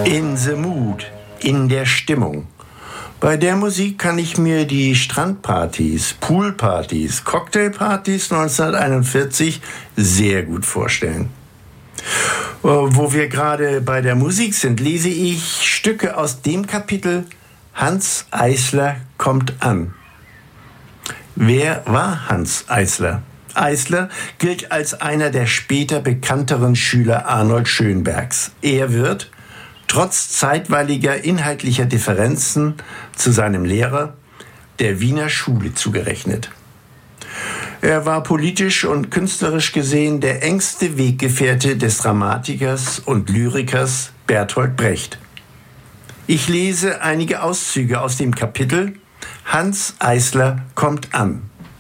In the mood, in der Stimmung. Bei der Musik kann ich mir die Strandpartys, Poolpartys, Cocktailpartys 1941 sehr gut vorstellen. Wo wir gerade bei der Musik sind, lese ich Stücke aus dem Kapitel Hanns Eisler kommt an. Wer war Hanns Eisler? Eisler gilt als einer der später bekannteren Schüler Arnold Schönbergs. Er wird, trotz zeitweiliger inhaltlicher Differenzen zu seinem Lehrer, der Wiener Schule zugerechnet. Er war politisch und künstlerisch gesehen der engste Weggefährte des Dramatikers und Lyrikers Bertolt Brecht. Ich lese einige Auszüge aus dem Kapitel Hanns Eisler kommt an.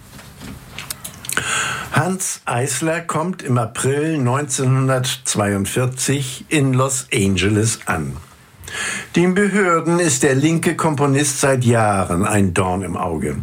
Hanns Eisler kommt im April 1942 in Los Angeles an. Den Behörden ist der linke Komponist seit Jahren ein Dorn im Auge.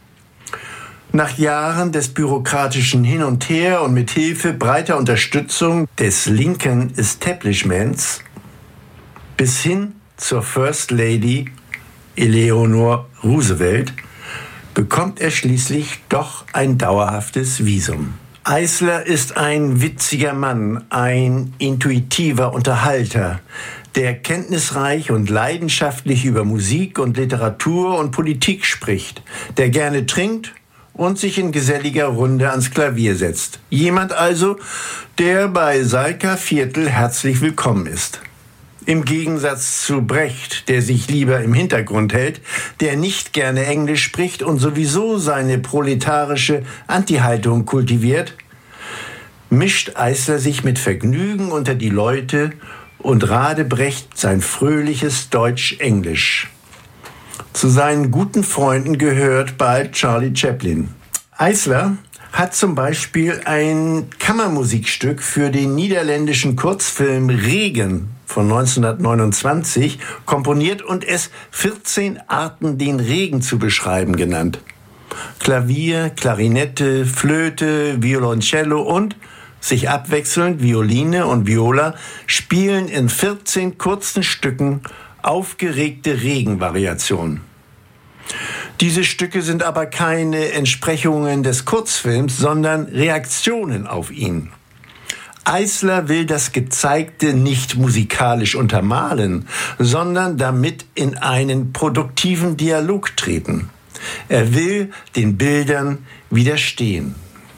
Nach Jahren des bürokratischen Hin und Her und mit Hilfe breiter Unterstützung des linken Establishments bis hin zur First Lady Eleanor Roosevelt bekommt er schließlich doch ein dauerhaftes Visum. Eisler ist ein witziger Mann, ein intuitiver Unterhalter, der kenntnisreich und leidenschaftlich über Musik und Literatur und Politik spricht, der gerne trinkt und sich in geselliger Runde ans Klavier setzt. Jemand also, der bei Salka Viertel herzlich willkommen ist. Im Gegensatz zu Brecht, der sich lieber im Hintergrund hält, der nicht gerne Englisch spricht und sowieso seine proletarische Anti-Haltung kultiviert, mischt Eisler sich mit Vergnügen unter die Leute und Radebrecht sein fröhliches Deutsch-Englisch. Zu seinen guten Freunden gehört bald Charlie Chaplin. Eisler hat zum Beispiel ein Kammermusikstück für den niederländischen Kurzfilm Regen von 1929 komponiert und es 14 Arten, den Regen zu beschreiben, genannt. Klavier, Klarinette, Flöte, Violoncello und, sich abwechselnd, Violine und Viola spielen in 14 kurzen Stücken aufgeregte Regenvariationen. Diese Stücke sind aber keine Entsprechungen des Kurzfilms, sondern Reaktionen auf ihn. Eisler will das Gezeigte nicht musikalisch untermalen, sondern damit in einen produktiven Dialog treten. Er will den Bildern widerstehen.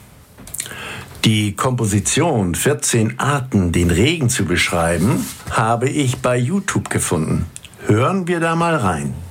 Die Komposition 14 Arten, den Regen zu beschreiben, habe ich bei YouTube gefunden. Hören wir da mal rein.